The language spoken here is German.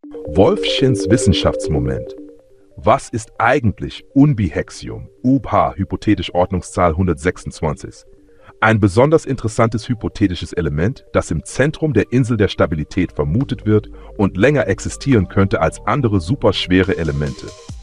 Wolfschins Wissenschaftsmoment. Was ist eigentlich Unbihexium, UPH, hypothetisch Ordnungszahl 126? Ein besonders interessantes hypothetisches Element, das im Zentrum der Insel der Stabilität vermutet wird und länger existieren könnte als andere superschwere Elemente.